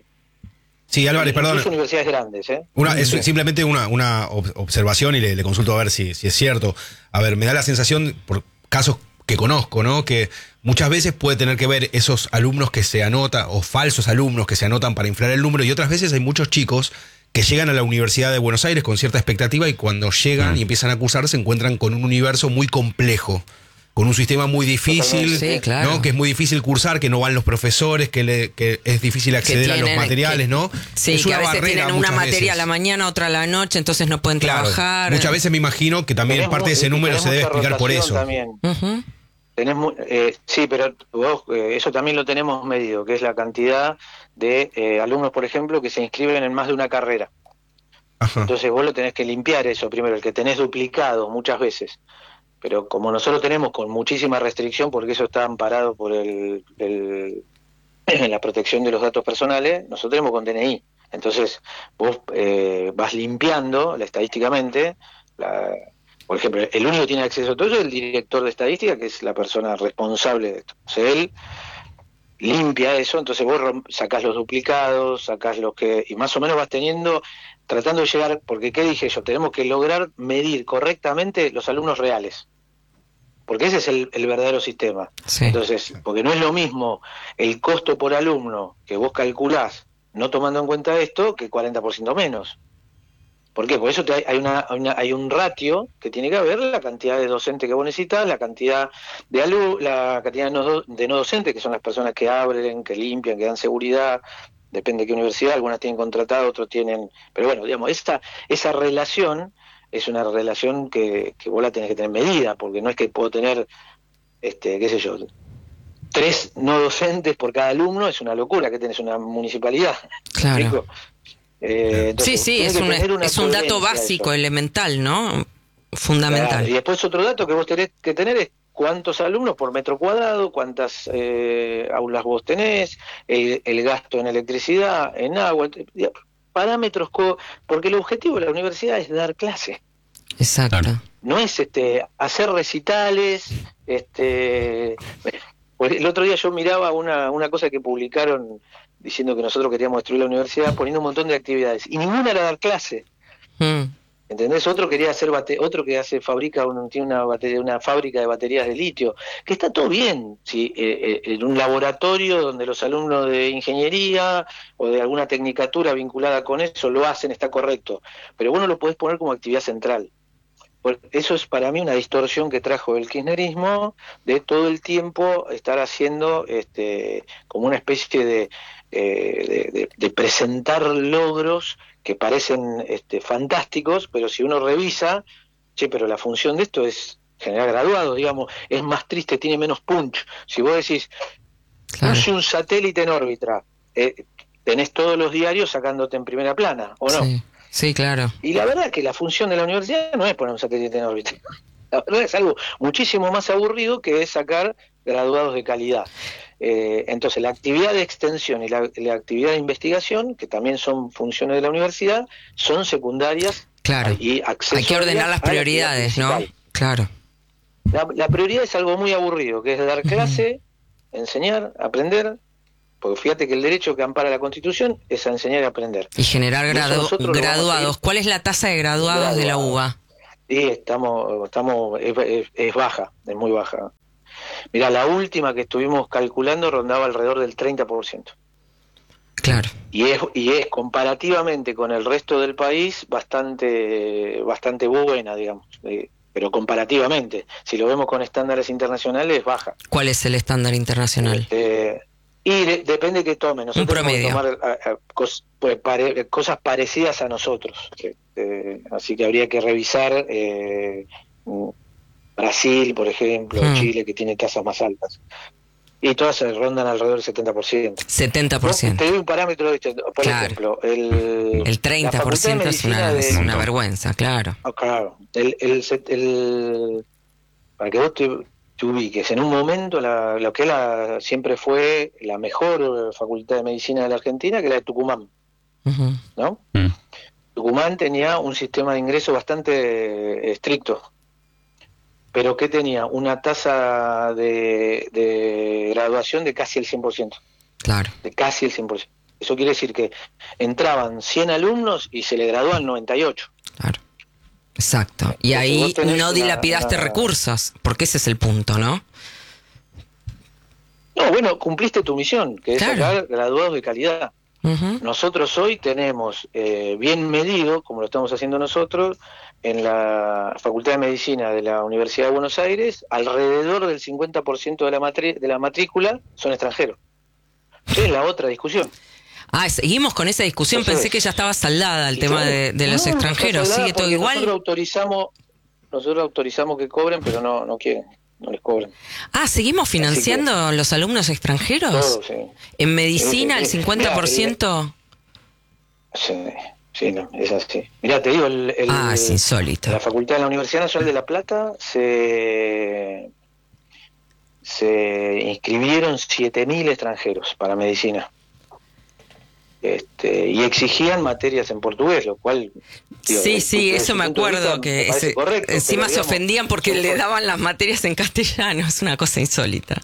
C: sí, Álvarez, perdón.
A: Son universidades grandes, ¿eh?
C: Una, es simplemente una, una observación y le, le consulto a ver si, si es cierto. A ver, me da la sensación, por casos que conozco, ¿no? Que muchas veces puede tener que ver esos alumnos que se anotan, o falsos alumnos que se anotan para inflar el número, y otras veces hay muchos chicos que llegan a la Universidad de Buenos Aires con cierta expectativa y cuando llegan mm. y empiezan a cursar se encuentran con un universo muy complejo, con un sistema muy difícil,
B: sí, claro.
C: ¿no? Que es muy difícil cursar, que no van los profesores, que, le, que es difícil acceder tienen, a los materiales, que, ¿no?
B: Sí,
C: es
B: que
C: una
B: a veces
C: barrera
B: tienen una materia
C: veces.
B: a la mañana, otra a la noche, entonces no pueden
C: claro,
B: trabajar.
C: Muchas veces me imagino que también tenés parte de ese número se debe explicar por eso.
A: También. Uh-huh. Tenés, eh, sí, pero vos, eh, eso también lo tenemos medido, que es la cantidad de eh, alumnos, por ejemplo, que se inscriben en más de una carrera. Ajá. Entonces vos lo tenés que limpiar eso primero, el que tenés duplicado muchas veces. Pero como nosotros tenemos con muchísima restricción, porque eso está amparado por el, el la protección de los datos personales, nosotros tenemos con D N I. Entonces vos eh, vas limpiando la, estadísticamente, la, por ejemplo, el único que tiene acceso a todo eso es el director de estadística, que es la persona responsable de esto. O sea, él limpia eso, entonces vos sacás los duplicados, sacás los que... y más o menos vas teniendo... tratando de llegar, porque ¿qué dije yo? Tenemos que lograr medir correctamente los alumnos reales, porque ese es el, el verdadero sistema.
B: Sí.
A: Entonces, porque no es lo mismo el costo por alumno que vos calculás, no tomando en cuenta esto, que cuarenta por ciento menos. ¿Por qué? Por eso te hay, hay, una, una, hay un ratio que tiene que haber, la cantidad de docentes que vos necesitas, la cantidad de alumnos, la cantidad de no, de no docentes, que son las personas que abren, que limpian, que dan seguridad. Depende de qué universidad, algunas tienen contratado, otros tienen... Pero bueno, digamos, esta, esa relación es una relación que, que vos la tenés que tener medida, porque no es que puedo tener, este, qué sé yo, tres no docentes por cada alumno, es una locura, que tenés una municipalidad.
B: Claro.
A: Eh, entonces,
B: sí, sí, es un, es un dato básico, elemental, ¿no? Fundamental.
A: Claro, y después otro dato que vos tenés que tener es cuántos alumnos por metro cuadrado, cuántas eh, aulas vos tenés, el, el gasto en electricidad, en agua, parámetros, porque el objetivo de la universidad es dar clase.
B: Exacto.
A: No es este hacer recitales, este pues el otro día yo miraba una, una cosa que publicaron diciendo que nosotros queríamos destruir la universidad, poniendo un montón de actividades, y ninguna era dar clase. Mm. ¿Entendés? Otro quería hacer bate otro que hace fabrica un, tiene una batería, una fábrica de baterías de litio, que está todo bien, sí, eh, eh, en un laboratorio donde los alumnos de ingeniería o de alguna tecnicatura vinculada con eso lo hacen, está correcto, pero vos no lo podés poner como actividad central. Eso es para mí una distorsión que trajo el kirchnerismo, de todo el tiempo estar haciendo este como una especie de, eh, de, de, de presentar logros que parecen este, fantásticos, pero si uno revisa, che, pero la función de esto es generar graduados, digamos, es más triste, tiene menos punch. Si vos decís, claro, puse un satélite en órbita, eh, tenés todos los diarios sacándote en primera plana, ¿o no?
B: Sí. Sí, claro.
A: Y la verdad es que la función de la universidad no es poner un satélite en órbita. La verdad es algo muchísimo más aburrido que es sacar graduados de calidad. Eh, entonces, la actividad de extensión y la, la actividad de investigación, que también son funciones de la universidad, son secundarias.
B: Claro.
A: Y
B: hay que ordenar las prioridades, ¿no? Claro.
A: La, la prioridad es algo muy aburrido, que es dar clase, uh-huh, enseñar, aprender, Porque fíjate que el derecho que ampara la Constitución es a enseñar y aprender.
B: Y generar gradu graduados. ¿Cuál es la tasa de graduados, graduados de la U B A?
A: Sí, estamos, estamos es, es, es baja, es muy baja. Mirá, la última que estuvimos calculando rondaba alrededor del treinta por ciento.
B: Claro.
A: Y es, y es comparativamente con el resto del país bastante, bastante buena, digamos. Eh, pero comparativamente, si lo vemos con estándares internacionales, baja.
B: ¿Cuál es el estándar internacional?
A: Eh, y de, depende que tome. Nosotros
B: Un promedio.
A: Tomar a, a, cos, pues, pare, cosas parecidas a nosotros. Eh, así que habría que revisar eh, Brasil, por ejemplo, hmm. Chile, que tiene tasas más altas. Y todas se rondan alrededor del setenta por ciento.
B: setenta por ciento.
A: Te doy un parámetro, por
B: claro.
A: ejemplo, el,
B: el treinta por ciento es una, de, es una vergüenza, claro.
A: Oh, claro. El, el, el, para que vos te, te ubiques, en un momento la, lo que la, siempre fue la mejor facultad de medicina de la Argentina, que la de Tucumán, uh-huh. ¿no? Uh-huh. Tucumán tenía un sistema de ingreso bastante estricto, pero que tenía una tasa de, de graduación de casi el cien por ciento.
B: Claro.
A: De casi el cien por ciento. Eso quiere decir que entraban cien alumnos y se le graduaban noventa y ocho.
B: Claro. Exacto. Y ahí no dilapidaste una, una... recursos, porque ese es el punto, ¿no?
A: No, bueno, cumpliste tu misión, que es
B: claro.
A: sacar graduados de calidad. Uh-huh. Nosotros hoy tenemos eh, bien medido, como lo estamos haciendo nosotros, en la Facultad de Medicina de la Universidad de Buenos Aires, alrededor del cincuenta por ciento de la, matri- de la matrícula son extranjeros. Es la otra discusión.
B: Ah, seguimos con esa discusión. Entonces, pensé que ya estaba saldada el tema de, de los no, extranjeros. ¿Sigue todo igual?
A: Nosotros autorizamos, nosotros autorizamos que cobren, pero no, no quieren. No les cobran.
B: Ah, ¿seguimos financiando a los alumnos extranjeros?
A: Todo, sí.
B: ¿En medicina el cincuenta por ciento?
A: Sí, sí, no, es así. Mirá, te digo, el, el,
B: ah, es insólito.
A: La facultad de la Universidad Nacional de La Plata se, se inscribieron siete mil extranjeros para medicina. Este, y exigían materias en portugués, lo cual...
B: Digo, sí, sí, eso me acuerdo, que me ese, correcto, encima pero, digamos, se ofendían porque le daban las materias en castellano, es una cosa insólita.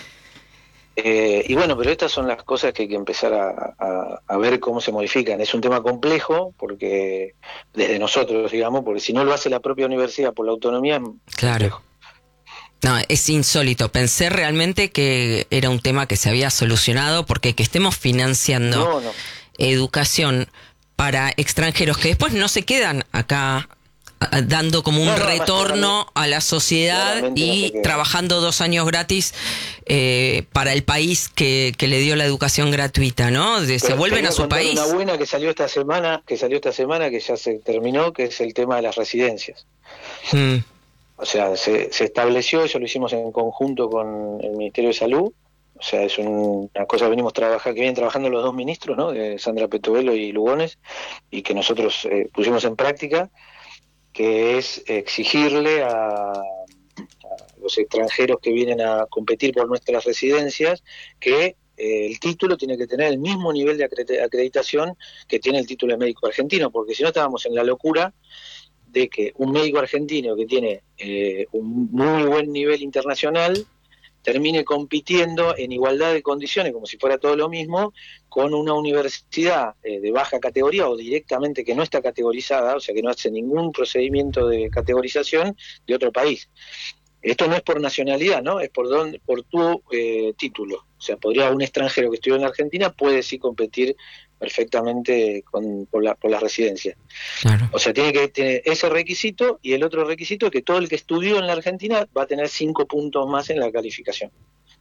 A: Eh, y bueno, pero estas son las cosas que hay que empezar a, a, a ver cómo se modifican. Es un tema complejo, porque desde nosotros, digamos, porque si no lo hace la propia universidad por la autonomía... Es
B: claro.
A: complejo.
B: No, es insólito. Pensé realmente que era un tema que se había solucionado, porque que estemos financiando
A: no, no.
B: educación para extranjeros que después no se quedan acá dando como un no, no, retorno a la sociedad y no trabajando dos años gratis eh, para el país que, que le dio la educación gratuita, ¿no? De, se vuelven a su país.
A: Una buena que salió esta semana, que salió esta semana, que ya se terminó, que es el tema de las residencias. Mm. O sea, se, se estableció, eso lo hicimos en conjunto con el Ministerio de Salud, o sea, es un, una cosa que venimos trabajando, que vienen trabajando los dos ministros, ¿no? De Sandra Petovelo y Lugones, y que nosotros eh, pusimos en práctica, que es exigirle a, a los extranjeros que vienen a competir por nuestras residencias que eh, el título tiene que tener el mismo nivel de acreditación que tiene el título de médico argentino, porque si no estábamos en la locura de que un médico argentino que tiene eh, un muy buen nivel internacional termine compitiendo en igualdad de condiciones, como si fuera todo lo mismo, con una universidad eh, de baja categoría o directamente que no está categorizada, o sea que no hace ningún procedimiento de categorización de otro país. Esto no es por nacionalidad, ¿no? Es por don, por tu eh, título. O sea, podría un extranjero que estudió en la Argentina puede sí competir perfectamente con, por, la, por la residencia. Claro. O sea, tiene que tener ese requisito, y el otro requisito es que todo el que estudió en la Argentina va a tener cinco puntos más en la calificación.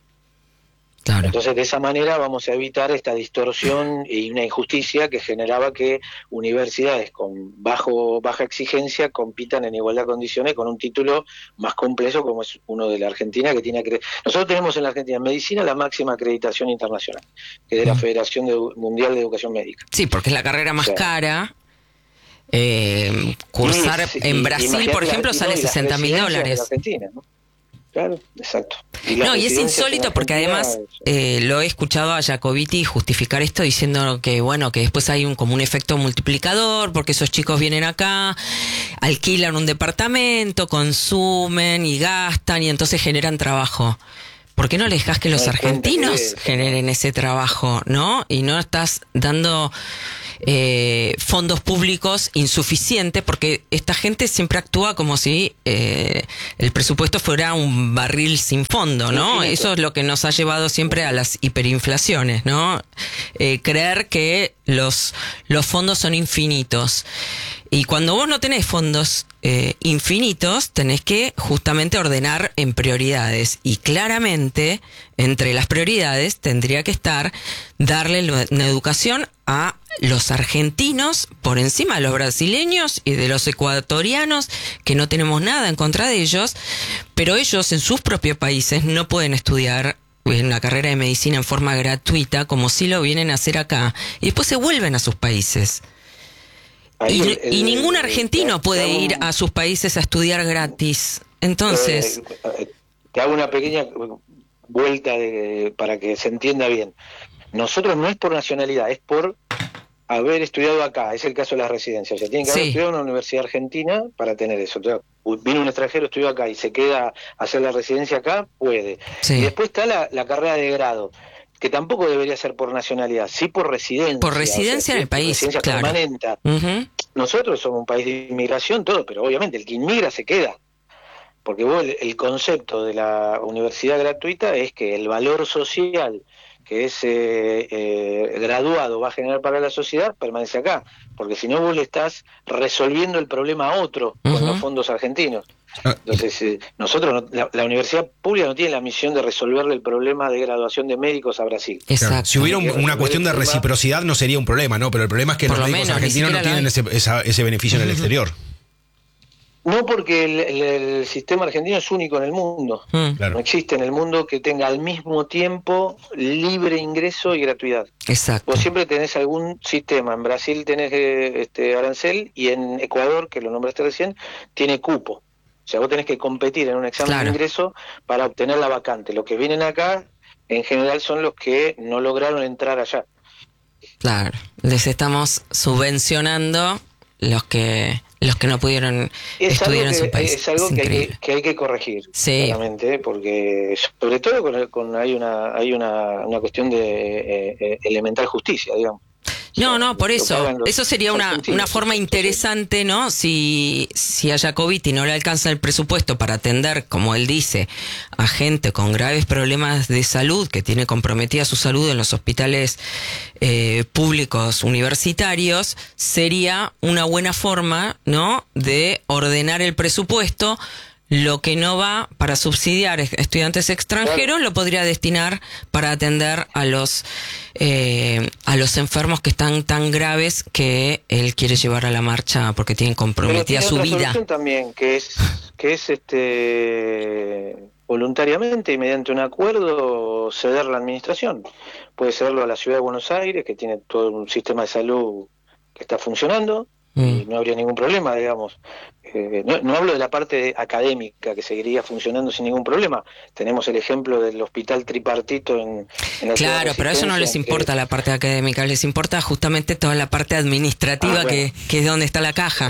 A: Claro. Entonces, de esa manera vamos a evitar esta distorsión y una injusticia que generaba que universidades con bajo baja exigencia compitan en igualdad de condiciones con un título más complejo como es uno de la Argentina, que tiene acre- nosotros tenemos en la Argentina en medicina la máxima acreditación internacional, que es de la Federación de, Mundial de Educación Médica.
B: Sí, porque es la carrera más o sea, cara. Eh, cursar sí, sí, en Brasil, por ejemplo, sale sesenta mil dólares.
A: Argentina, ¿no? Claro, exacto.
B: Y no, y es insólito porque además eh, lo he escuchado a Jacobiti justificar esto diciendo que, bueno, que después hay un como un efecto multiplicador porque esos chicos vienen acá, alquilan un departamento, consumen y gastan y entonces generan trabajo. ¿por qué no le dejas que los
A: no
B: argentinos
A: que
B: generen ese trabajo, ¿no? Y no estás dando eh, fondos públicos insuficientes, porque esta gente siempre actúa como si eh, el presupuesto fuera un barril sin fondo, ¿no?
A: Infinito.
B: Eso es lo que nos ha llevado siempre a las hiperinflaciones, ¿no? Eh, creer que los, los fondos son infinitos. Y cuando vos no tenés fondos eh, infinitos, tenés que justamente ordenar en prioridades. Y claramente, entre las prioridades, tendría que estar darle una educación a los argentinos por encima de los brasileños y de los ecuatorianos, que no tenemos nada en contra de ellos, pero ellos en sus propios países no pueden estudiar en la carrera de medicina en forma gratuita, como si lo vienen a hacer acá, y después se vuelven a sus países. Y, el, el, y ningún argentino el, puede ir un, a sus países a estudiar gratis. Entonces...
A: Eh, te hago una pequeña vuelta de, para que se entienda bien. Nosotros no es por nacionalidad, es por haber estudiado acá. Es el caso de las residencias. O sea, tienen que haber sí. estudiado en una universidad argentina para tener eso. O sea, viene un extranjero, estudió acá y se queda a hacer la residencia acá, puede. Sí. Y después está la, la carrera de grado, que tampoco debería ser por nacionalidad, sí por residencia.
B: Por residencia, o sea, en el país, residencia claro.
A: permanente. Uh-huh. Nosotros somos un país de inmigración, todo, pero obviamente el que inmigra se queda. Porque vos, el, el concepto de la universidad gratuita es que el valor social que ese eh, graduado va a generar para la sociedad permanece acá. Porque si no, vos le estás resolviendo el problema a otro uh-huh. con los fondos argentinos. Entonces, eh, nosotros, no, la, la universidad pública no tiene la misión de resolverle el problema de graduación de médicos a Brasil.
C: Exacto. Si hubiera un, una cuestión de reciprocidad no sería un problema, ¿no? Pero el problema es que Por los médicos menos, argentinos no tienen ese, esa, ese beneficio en el exterior.
A: No, porque el, el, el sistema argentino es único en el mundo. Mm. Claro. No existe en el mundo que tenga al mismo tiempo libre ingreso y gratuidad.
B: Exacto.
A: Vos siempre tenés algún sistema. En Brasil tenés este arancel y en Ecuador, que lo nombraste recién, tiene cupo. O sea, vos tenés que competir en un examen claro. de ingreso para obtener la vacante. Los que vienen acá, en general, son los que no lograron entrar allá.
B: Claro, les estamos subvencionando los que los que no pudieron
A: es
B: estudiar
A: que,
B: en su país.
A: Es algo es que, hay que, que hay que corregir,
B: sí.
A: claramente, porque sobre todo con, con hay una hay una, una cuestión de eh, eh, elemental justicia, digamos.
B: No, no, por eso. Eso sería una, una forma interesante, ¿no? Si, si a Jacobiti no le alcanza el presupuesto para atender, como él dice, a gente con graves problemas de salud, que tiene comprometida su salud en los hospitales eh, públicos universitarios, sería una buena forma, ¿no?, de ordenar el presupuesto. Lo que no va para subsidiar estudiantes extranjeros claro. lo podría destinar para atender a los eh, a los enfermos que están tan graves que él quiere llevar a la marcha porque tienen comprometida
A: tiene
B: su
A: otra
B: vida.
A: Solución también que es que es este voluntariamente y mediante un acuerdo ceder la administración. Puede cederlo a la ciudad de Buenos Aires, que tiene todo un sistema de salud que está funcionando. Y no habría ningún problema, digamos. Eh, no, no hablo de la parte académica, que seguiría funcionando sin ningún problema. Tenemos el ejemplo del hospital tripartito en, en la
B: Claro, pero a eso no les importa que... la parte académica, les importa justamente toda la parte administrativa, ah, bueno. que, que es donde está la caja.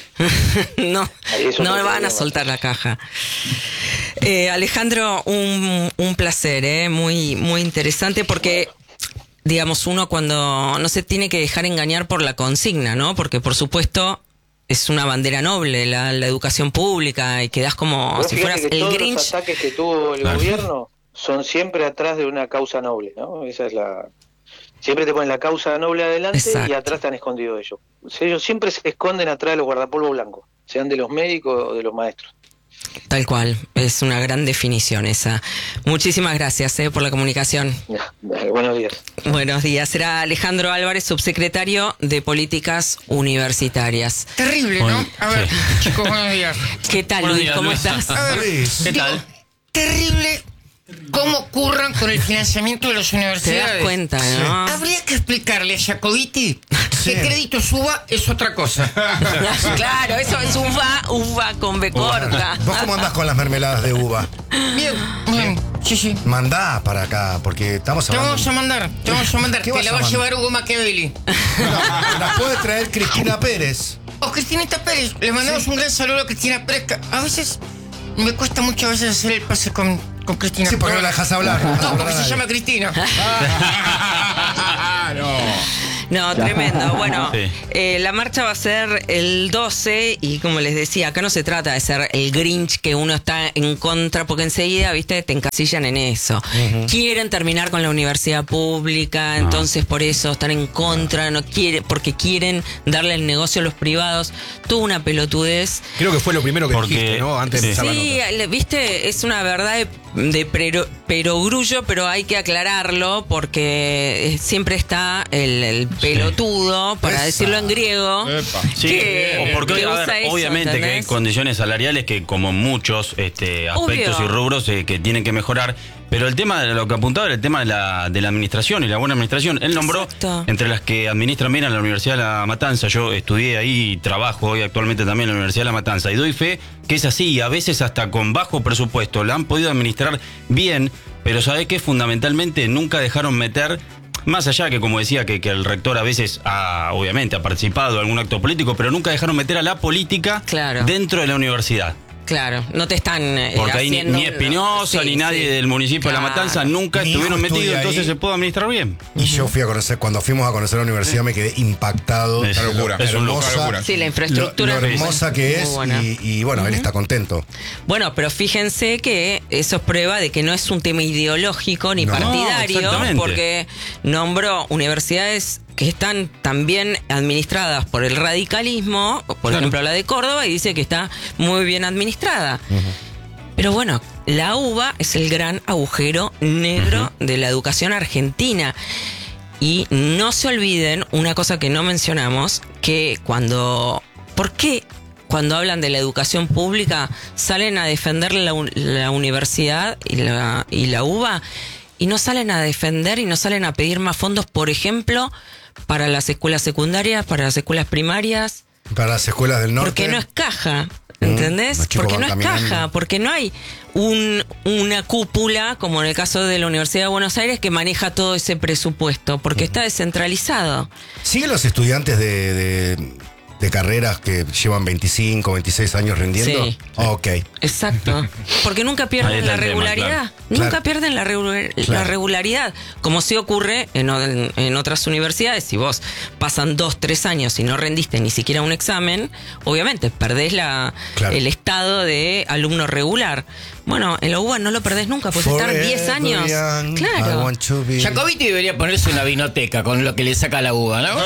B: no, no van a soltar la caja. Eh, Alejandro, un, un placer, eh, muy, muy interesante, porque... Bueno. Digamos, uno cuando no se tiene que dejar engañar por la consigna, ¿no? Porque, por supuesto, es una bandera noble la, la educación pública y quedás como si fueras el
A: todos
B: Grinch.
A: Los ataques que tuvo el gobierno son siempre atrás de una causa noble, ¿no? Esa es la... Siempre te ponen la causa noble adelante. Exacto. Y atrás están escondidos ellos. Ellos siempre se esconden atrás de los guardapolvos blancos, sean de los médicos o de los maestros.
B: Tal cual, es una gran definición esa. Muchísimas gracias eh, por la comunicación.
A: Ya, buenos días.
B: Buenos días. Será Alejandro Álvarez, subsecretario de Políticas Universitarias.
D: Terrible, ¿no? A ver, sí. Chicos, buenos días.
B: ¿Qué tal, Luis? Días, ¿Cómo Luis. estás?
D: A ver, ¿qué tal? Digo, terrible cómo curran con el financiamiento de las universidades.
B: Te das cuenta, ¿no?
D: Sí. Habría que explicarle a Jacobiti sí. que crédito suba es otra cosa.
B: Claro, eso es uva, uva con B corta.
E: ¿Vos cómo andás con las mermeladas de uva?
D: Bien, bien. Sí, sí.
E: Mandá para acá, porque estamos hablando...
D: Te vamos a mandar, te vamos a mandar. Te la va a llevar Hugo Machiavelli.
E: No, la puede traer Cristina Pérez.
D: O Cristinita Pérez. Le mandamos sí. un gran saludo a Cristina Pérez. A veces me cuesta muchas veces hacer el pase con... con Cristina.
E: Sí, porque no la dejas hablar.
D: No, porque se llama Cristina.
B: no. No, tremendo. Bueno, sí. eh, la marcha va a ser el doce y como les decía, acá no se trata de ser el Grinch que uno está en contra, porque enseguida, viste, te encasillan en eso. Uh-huh. Quieren terminar con la universidad pública, uh-huh. entonces por eso están en contra, no quiere, porque quieren darle el negocio a los privados. Tuvo una pelotudez.
C: Creo que fue lo primero que porque, dijiste, ¿no? Antes sí. de empezar
B: sí, la nota. Viste, es una verdad de, de pero, perogrullo, pero hay que aclararlo porque siempre está el, el pelotudo, para Esa. decirlo en griego.
F: Sí, que, o porque que a ver, eso, obviamente ¿entendés? Que hay condiciones salariales que como muchos este, aspectos Obvio. y rubros eh, que tienen que mejorar. Pero el tema de lo que apuntaba era el tema de la, de la administración y la buena administración. Él nombró, Exacto. entre las que administran bien a la Universidad de La Matanza, yo estudié ahí y trabajo hoy actualmente también en la Universidad de La Matanza, y doy fe que es así, a veces hasta con bajo presupuesto la han podido administrar bien, pero sabe que fundamentalmente nunca dejaron meter, más allá que como decía que, que el rector a veces ha, obviamente ha participado en algún acto político, pero nunca dejaron meter a la política claro. dentro de la universidad.
B: Claro, no te están eh,
F: Porque ahí ni, ni Espinosa sí, ni nadie sí. del municipio claro. de La Matanza nunca Mi estuvieron metidos, entonces se pudo administrar bien.
E: Y uh-huh. yo fui a conocer, cuando fuimos a conocer la universidad me quedé impactado.
F: Es,
E: lo,
F: locura. es
E: hermosa,
F: una locura.
B: Sí, la infraestructura.
E: Lo, lo hermosa que es y, y bueno, uh-huh. él está contento.
B: Bueno, pero fíjense que eso es prueba de que no es un tema ideológico ni no. partidario, no, porque nombró universidades que están también administradas por el radicalismo, por claro. ejemplo la de Córdoba, y dice que está muy bien administrada. Uh-huh. Pero bueno, la UBA es el gran agujero negro uh-huh. de la educación argentina. Y no se olviden una cosa que no mencionamos, que cuando... ¿Por qué cuando hablan de la educación pública salen a defender la, la universidad y la, y la UBA? Y no salen a defender y no salen a pedir más fondos, por ejemplo, para las escuelas secundarias, para las escuelas primarias.
E: Para las escuelas del norte.
B: Porque no es caja, ¿entendés? Mm, porque no es caminando. caja, porque no hay un, una cúpula, como en el caso de la Universidad de Buenos Aires, que maneja todo ese presupuesto, porque mm. está descentralizado.
E: ¿Siguen los estudiantes de... de... de carreras que llevan veinticinco, veintiséis años rindiendo?
B: Sí.
E: Oh, ok.
B: Exacto. Porque nunca pierden la regularidad. Tema, claro. Nunca claro. pierden la, regu- claro. la regularidad. Como sí ocurre en, en, en otras universidades. Si vos pasan dos, tres años y no rendiste ni siquiera un examen, obviamente perdés la, claro. el estado de alumno regular. Bueno, en la UBA no lo perdés nunca, pues estar diez años. Young, claro.
D: Jacobiti debería ponerse una vinoteca con lo que le saca la UBA, ¿no?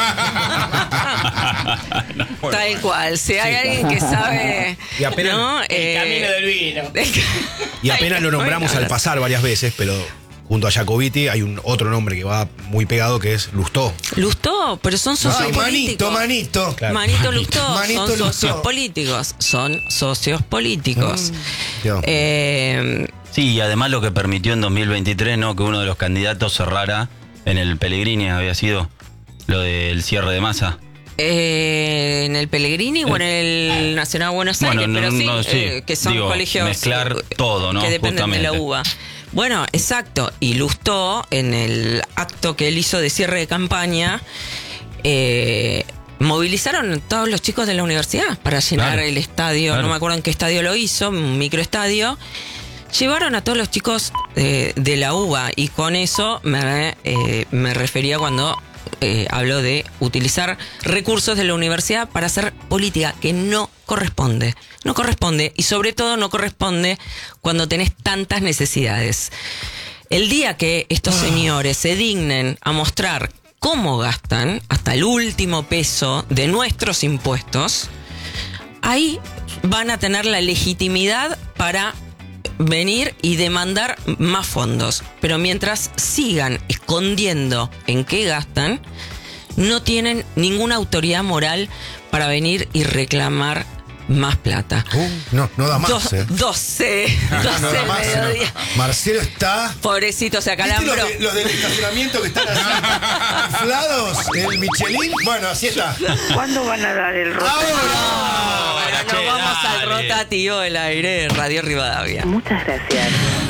B: no Tal cual. Si hay sí, alguien que sabe.
C: Y apenas,
B: ¿no?
D: El
B: eh,
D: camino del vino.
C: Y apenas lo nombramos al pasar varias veces, pero junto a Jacobiti hay un otro nombre que va muy pegado, que es Lustó.
B: Lustó, pero son socios Ay,
E: Manito,
B: políticos.
E: manito.
B: Claro. Manito Lustó,
E: manito
B: son
E: Lustó.
B: socios políticos. Son socios políticos.
C: Mm.
B: Eh,
F: sí, y además lo que permitió en dos mil veintitrés, ¿no? Que uno de los candidatos cerrara en el Pellegrini, había sido lo del cierre de Massa.
B: Eh, en el Pellegrini eh, o en el Nacional Buenos Aires,
F: bueno,
B: pero
F: no,
B: sí,
F: no, sí.
B: Eh, que son
F: Digo,
B: colegios
F: mezclar todo, ¿no?
B: que dependen
F: Justamente.
B: de la UBA. Bueno, exacto. Y Lustó, en el acto que él hizo de cierre de campaña, eh, movilizaron a todos los chicos de la universidad para llenar claro, el estadio. Claro. No me acuerdo en qué estadio lo hizo, un microestadio. Llevaron a todos los chicos eh, de la UBA, y con eso me, eh, me refería cuando eh, hablo de utilizar recursos de la universidad para hacer política, que no corresponde. No corresponde, y sobre todo no corresponde cuando tenés tantas necesidades. El día que estos señores se dignen a mostrar cómo gastan hasta el último peso de nuestros impuestos, ahí van a tener la legitimidad para venir y demandar más fondos. Pero mientras sigan escondiendo en qué gastan, no tienen ninguna autoridad moral para venir y reclamar más plata.
E: Uh, no, no da más.
B: Do-
E: eh.
B: doce, doce
E: no da más,
B: mediodía.
E: No. Marcelo está.
B: Pobrecito, se acalambró.
E: Los, de, los del estacionamiento que están así inflados, el Michelin. Bueno, así está.
G: ¿Cuándo van a dar el rotativo?
B: No, bueno, nos che, vamos dale. al rotativo del aire de Radio Rivadavia.
G: Muchas gracias.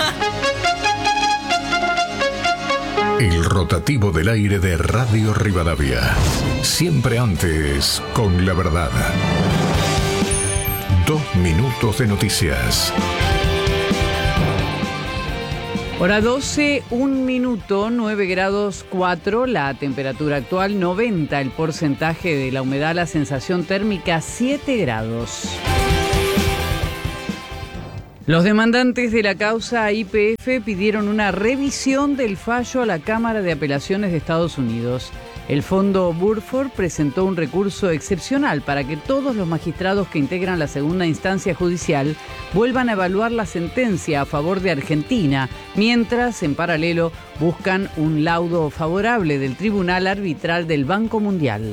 H: El rotativo del aire de Radio Rivadavia. Siempre antes con la verdad. Dos minutos de noticias.
I: Hora doce, un minuto, nueve grados cuatro, la temperatura actual noventa, el porcentaje de la humedad, la sensación térmica siete grados. Los demandantes de la causa I P F pidieron una revisión del fallo a la Cámara de Apelaciones de Estados Unidos. El fondo Burford presentó un recurso excepcional para que todos los magistrados que integran la segunda instancia judicial vuelvan a evaluar la sentencia a favor de Argentina, mientras, en paralelo, buscan un laudo favorable del Tribunal Arbitral del Banco Mundial.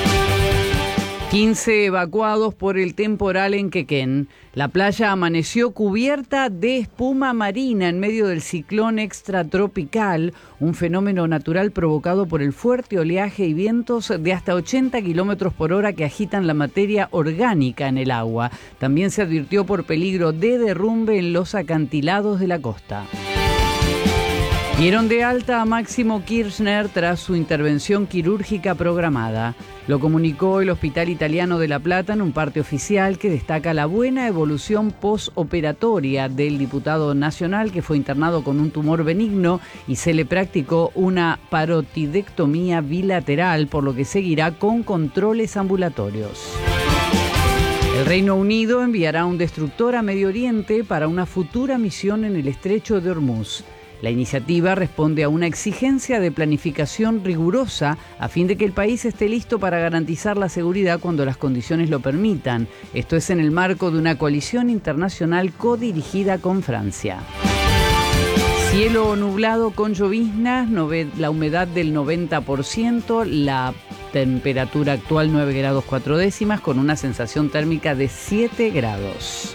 I: quince evacuados por el temporal en Quequén. La playa amaneció cubierta de espuma marina en medio del ciclón extratropical, un fenómeno natural provocado por el fuerte oleaje y vientos de hasta ochenta kilómetros por hora que agitan la materia orgánica en el agua. También se advirtió por peligro de derrumbe en los acantilados de la costa. Dieron de alta a Máximo Kirchner tras su intervención quirúrgica programada. Lo comunicó el Hospital Italiano de La Plata en un parte oficial que destaca la buena evolución postoperatoria del diputado nacional que fue internado con un tumor benigno y se le practicó una parotidectomía bilateral, por lo que seguirá con controles ambulatorios. El Reino Unido enviará un destructor a Medio Oriente para una futura misión en el Estrecho de Hormuz. La iniciativa responde a una exigencia de planificación rigurosa a fin de que el país esté listo para garantizar la seguridad cuando las condiciones lo permitan. Esto es en el marco de una coalición internacional codirigida con Francia. Cielo nublado con lloviznas, la humedad del noventa por ciento, la temperatura actual nueve grados cuatro décimas con una sensación térmica de siete grados.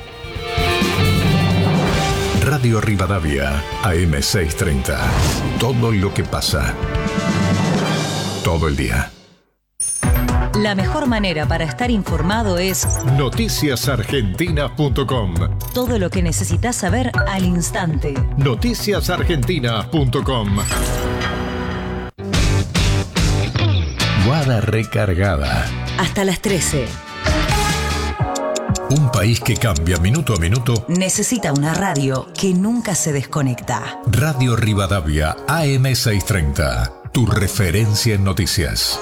H: Radio Rivadavia, A M seiscientos treinta. Todo lo que pasa. Todo el día.
J: La mejor manera para estar informado es
H: noticias argentinas punto com.
J: Todo lo que necesitas saber al instante.
H: noticias argentinas punto com. Guada recargada.
J: Hasta las trece.
H: Un país que cambia minuto a minuto
J: necesita una radio que nunca se desconecta.
H: Radio Rivadavia A M seiscientos treinta, tu referencia en noticias.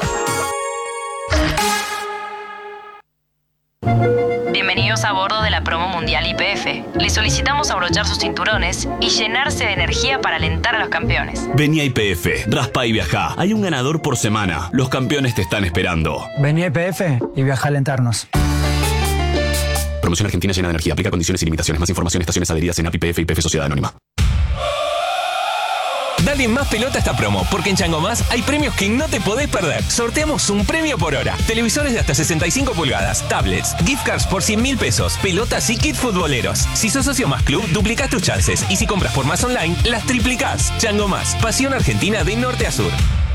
K: Bienvenidos a bordo de la promo mundial I P F. Les solicitamos abrochar sus cinturones y llenarse de energía para alentar a los campeones.
L: Vení a I P F, raspa y viajá. Hay un ganador por semana. Los campeones te están esperando.
M: Vení a I P F y viajá a alentarnos.
L: Promoción Argentina llena de energía. Aplica condiciones y limitaciones. Más información, estaciones adheridas en A P I P F y I P F Sociedad Anónima.
N: Dale más pelota a esta promo, porque en Chango Más hay premios que no te podés perder. Sorteamos un premio por hora. Televisores de hasta sesenta y cinco pulgadas, tablets, gift cards por cien mil pesos, pelotas y kit futboleros. Si sos socio Más Club, duplicás tus chances. Y si compras por Más Online, las triplicás. Chango Más, pasión argentina de norte a sur.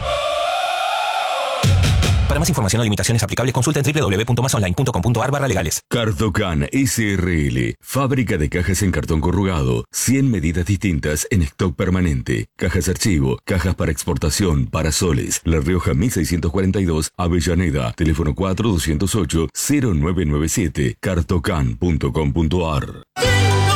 N: Para más información o limitaciones aplicables, consulta en doble u doble u doble u punto más online punto com punto a r barra legales.
O: Cartocan S R L, fábrica de cajas en cartón corrugado, cien medidas distintas en stock permanente, cajas archivo, cajas para exportación, parasoles, La Rioja mil seiscientos cuarenta y dos, Avellaneda, teléfono cuatro dos cero ocho cero nueve nueve siete, cartocan punto com punto a r.